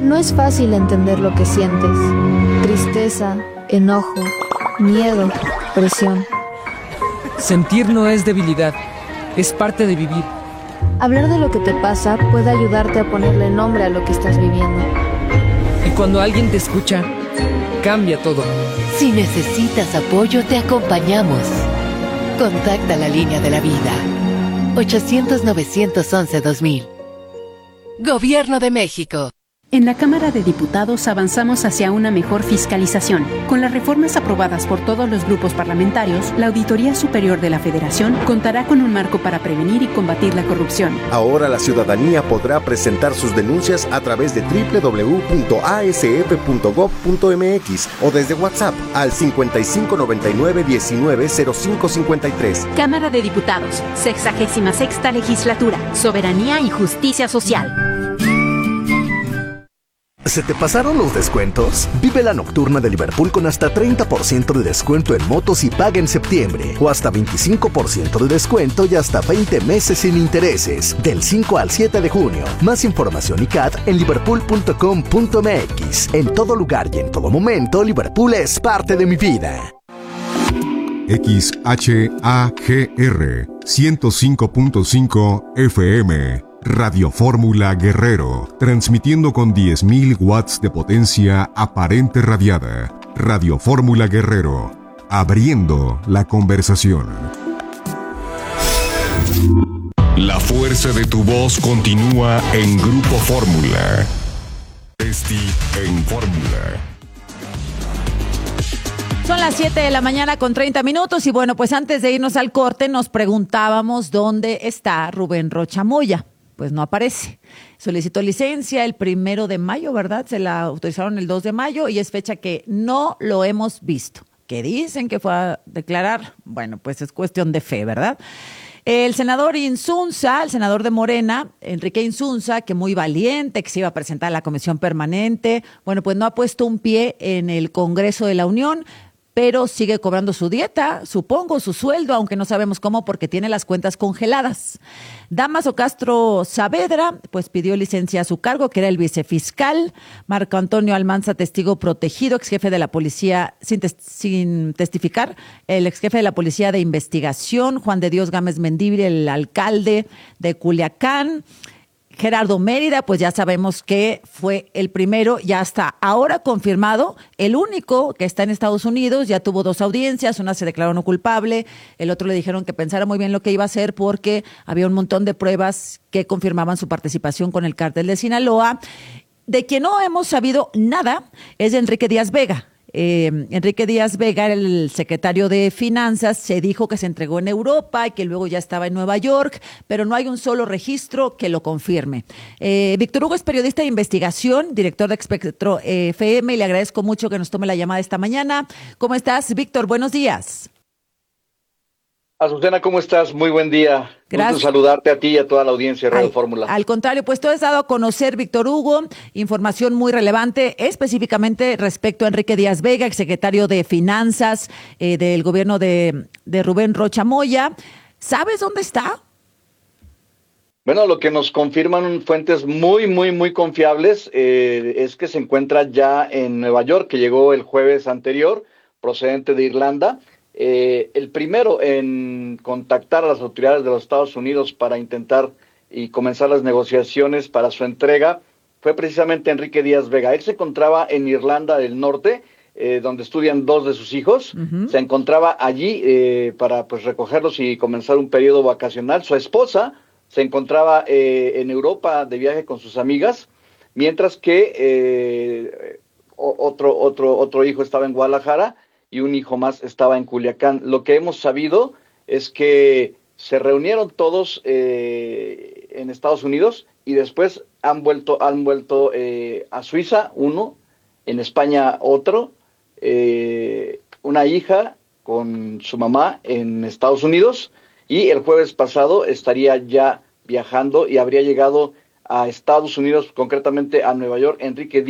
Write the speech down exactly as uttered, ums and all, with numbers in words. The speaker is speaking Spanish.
No es fácil entender lo que sientes. Tristeza, enojo, miedo, presión. Sentir no es debilidad, es parte de vivir. Hablar de lo que te pasa puede ayudarte a ponerle nombre a lo que estás viviendo. Y cuando alguien te escucha, cambia todo. Si necesitas apoyo, te acompañamos. Contacta la línea de la vida. ochocientos, novecientos once, dos mil. Gobierno de México. En la Cámara de Diputados avanzamos hacia una mejor fiscalización. Con las reformas aprobadas por todos los grupos parlamentarios, la Auditoría Superior de la Federación contará con un marco para prevenir y combatir la corrupción. Ahora la ciudadanía podrá presentar sus denuncias a través de doble u doble u doble u punto a s f punto gob punto m x o desde WhatsApp al cincuenta y cinco noventa y nueve diecinueve cero cinco cincuenta y tres. Cámara de Diputados, sexagésima sexta legislatura, soberanía y justicia social. ¿Se te pasaron los descuentos? Vive la nocturna de Liverpool con hasta treinta por ciento de descuento en motos y paga en septiembre. O hasta veinticinco por ciento de descuento y hasta veinte meses sin intereses. Del cinco al siete de junio. Más información y C A T en liverpool punto com punto m x. En todo lugar y en todo momento, Liverpool es parte de mi vida. X H A G R ciento cinco punto cinco F M. Radio Fórmula Guerrero, transmitiendo con diez mil watts de potencia aparente radiada. Radio Fórmula Guerrero, abriendo la conversación. La fuerza de tu voz continúa en Grupo Fórmula. Esti en Fórmula. Son las siete de la mañana con treinta minutos y bueno, pues antes de irnos al corte nos preguntábamos dónde está Rubén Rocha Moya. Pues no aparece. Solicitó licencia el primero de mayo, ¿verdad? Se la autorizaron el dos de mayo y es fecha que no lo hemos visto. ¿Qué dicen que fue a declarar? Bueno, pues es cuestión de fe, ¿verdad? El senador Insunza, el senador de Morena, Enrique Insunza, que muy valiente, que se iba a presentar a la comisión permanente, bueno, pues no ha puesto un pie en el Congreso de la Unión, pero sigue cobrando su dieta, supongo, su sueldo, aunque no sabemos cómo porque tiene las cuentas congeladas. Damaso Castro Saavedra, pues pidió licencia a su cargo, que era el vicefiscal. Marco Antonio Almanza, testigo protegido, ex jefe de la policía, sin, tes- sin testificar, el ex jefe de la policía de investigación. Juan de Dios Gámez Mendívil, el alcalde de Culiacán. Gerardo Mérida, pues ya sabemos que fue el primero, ya está ahora confirmado, el único que está en Estados Unidos, ya tuvo dos audiencias, una se declaró no culpable, el otro le dijeron que pensara muy bien lo que iba a hacer porque había un montón de pruebas que confirmaban su participación con el cártel de Sinaloa. De quien no hemos sabido nada es de Enrique Díaz Vega. Eh, Enrique Díaz Vega, el secretario de Finanzas, se dijo que se entregó en Europa y que luego ya estaba en Nueva York, pero no hay un solo registro que lo confirme. Eh, Víctor Hugo es periodista de investigación, director de Espectro eh, F M, y le agradezco mucho que nos tome la llamada esta mañana. ¿Cómo estás, Víctor? Buenos días. Azucena, ¿cómo estás? Muy buen día. Gracias. Gusto saludarte a ti y a toda la audiencia de Radio al, Fórmula. Al contrario, pues tú has dado a conocer, Víctor Hugo, información muy relevante, específicamente respecto a Enrique Díaz Vega, exsecretario de Finanzas eh, del gobierno de, de Rubén Rocha Moya. ¿Sabes dónde está? Bueno, lo que nos confirman fuentes muy, muy, muy confiables eh, es que se encuentra ya en Nueva York, que llegó el jueves anterior, procedente de Irlanda. Eh, el primero en contactar a las autoridades de los Estados Unidos para intentar y comenzar las negociaciones para su entrega fue precisamente Enrique Díaz Vega. Él se encontraba en Irlanda del Norte, eh, donde estudian dos de sus hijos. Uh-huh. Se encontraba allí eh, para pues recogerlos y comenzar un periodo vacacional. Su esposa se encontraba eh, en Europa de viaje con sus amigas, mientras que eh, otro, otro, otro hijo estaba en Guadalajara y un hijo más estaba en Culiacán. Lo que hemos sabido es que se reunieron todos eh, en Estados Unidos y después han vuelto, han vuelto eh, a Suiza, uno, en España otro, eh, una hija con su mamá en Estados Unidos, y el jueves pasado estaría ya viajando y habría llegado a Estados Unidos, concretamente a Nueva York, Enrique